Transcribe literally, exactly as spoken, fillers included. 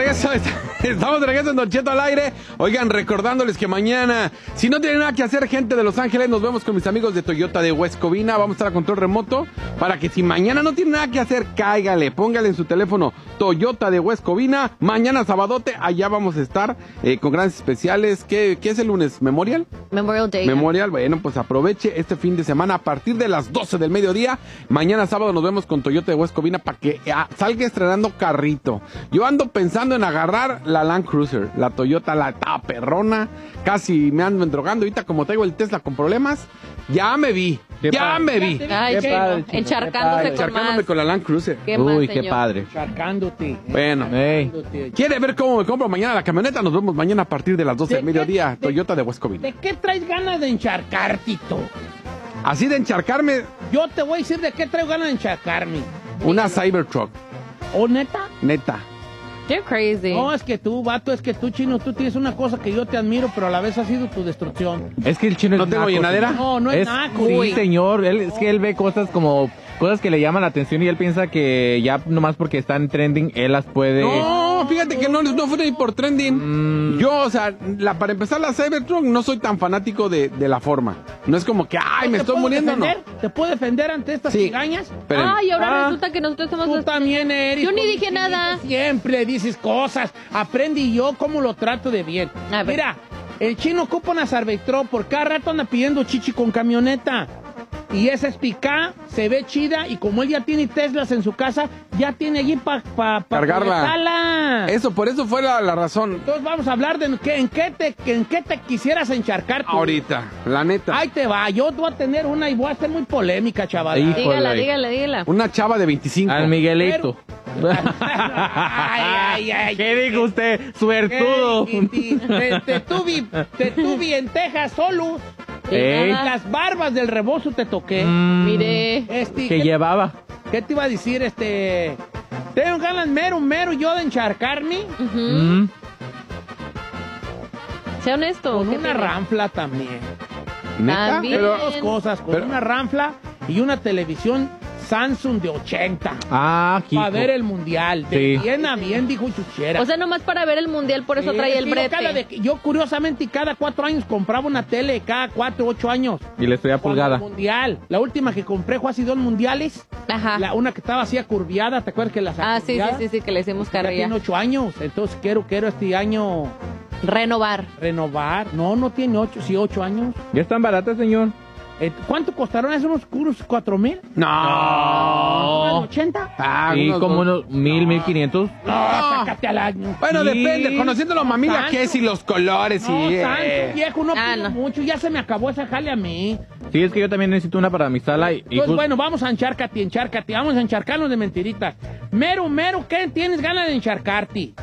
regreso, estamos de regreso en Don Cheto al aire. Oigan, recordándoles que mañana, si no tienen nada que hacer, gente de Los Ángeles, nos vemos con mis amigos de Toyota de West Covina. Vamos a estar a control remoto para que si mañana no tienen nada que hacer, cáigale, póngale en su teléfono Toyota de West Covina. Mañana sabadote, allá vamos a estar eh, con grandes especiales. ¿Qué, ¿Qué es el lunes? ¿Memorial? Memorial Day. Memorial, bueno, pues aproveche este fin de semana a partir de las doce del mediodía. Mañana sábado nos vemos con Toyota de West Covina para que ah, salga estrenando carrito. Yo ando pensando en agarrar la Land Cruiser, la Toyota, la ta perrona. Casi me ando endrogando. Ahorita como traigo el Tesla con problemas, ya me vi. Qué ya padre. me vi. Ay, Qué chico, padre, chico, encharcándose qué con Charcándome más. con la Land Cruiser. ¿Qué más, Uy, qué señor? padre. Charcándote. Bueno. Ey. ¿Quiere ver cómo me compro mañana la camioneta? Nos vemos mañana a partir de las doce del ¿De qué- mediodía. de- Toyota de West Covina. ¿De qué traes ganas de encharcar, Tito? Así de encharcarme, Yo te voy a decir de qué traigo ganas de encharcarme. una Cybertruck, ¿O neta? neta. You're crazy. No, es que tú, vato, es que tú, chino, tú tienes una cosa que yo te admiro, pero a la vez ha sido tu destrucción. Es que el chino es ¿No tengo naco, llenadera? señor. No, no es naco. Sí, Uy. señor. Él, es que él ve cosas como... Cosas que le llaman la atención y él piensa que ya nomás porque están trending, él las puede... No, fíjate que no, no fue ni por trending. Mm. Yo, o sea, la, para empezar la Cybertruck no soy tan fanático de, de la forma. No es como que, ay, me ¿Te estoy puedo muriendo, no. defender? ¿Te puedo defender ante estas Sí. cigañas? Espérenme. Ay, ahora Ah, resulta que nosotros somos Tú los... también eres. Yo ni con dije chinito, nada. Siempre dices cosas. Aprendí yo cómo lo trato de bien. A ver. Mira, el chino ocupa una Cybertruck, por cada rato anda pidiendo chichi con camioneta. Y esa es picá, se ve chida, y como él ya tiene Teslas en su casa, ya tiene allí para pa, pa Cargarla. conectarla. Eso, por eso fue la, la razón. Entonces vamos a hablar de en qué, en qué, te, en qué te quisieras encharcar tú. Ahorita, la neta. Ahí te va, yo voy a tener una y voy a ser muy polémica, chaval. Hijo. Dígala, Híjole. dígala, dígala. Una chava de veinticinco. Al Miguelito. Ay, ay, ay. ¿Qué dijo usted? Suertudo. Ey, Te, te tuve, te tuve en Texas solo. Ey. Las barbas del rebozo te toqué. Mm, Mire. Este, que ¿qué, llevaba. qué te iba a decir? Este, tengo ganas mero, mero yo de encharcarme Ujú. Mm. Sea honesto. con ¿qué una tiene? ranfla también. ¿Neta? También. Pero, Dos cosas, con pero- una ranfla y una televisión Samsung de ochenta. Ah, Kiko. Para ver el mundial. De Sí. bien a bien, dijo Chuchera. O sea, nomás para ver el mundial, por eso Sí, trae es el que yo brete. cada de- Yo, curiosamente, cada cuatro años compraba una tele, cada cuatro, ocho años. Y le estoy a Cuando pulgada. el mundial. La última que compré fue hace dos mundiales. Ajá. La, una que estaba así curviada, ¿te acuerdas que la Ah, sí, sí, curviada? sí, sí, que le hicimos Ya carrilla. tiene ocho años, entonces quiero, quiero este año Renovar. renovar. No, no tiene ocho, sí, ocho años. ¿Ya están baratas, señor? Eh, ¿Cuánto costaron esos unos curos? ¿Cuatro mil? No. ¿ochenta? Ah, Sí, unos como dos. unos mil, mil quinientos. No, sácate al año. Bueno, Sí. depende. Conociéndolo a mamila, Santo. ¿qué es? Y los colores No, y... eh, santo, viejo, no Ah, pido no. mucho. Ya se me acabó esa jale a mí. Sí, es que yo también necesito una para mi sala. Y, y Pues jus- bueno, vamos a encharcarte, encharcate. Vamos a encharcarnos de mentiritas. Mero, mero, ¿qué tienes ganas de encharcarte?